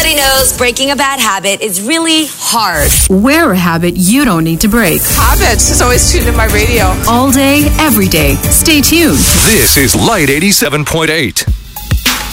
Everybody knows breaking a bad habit is really hard. Wear a habit you don't need to break. Habits is always tuned in my radio. All day, every day. Stay tuned. This is Light 87.8.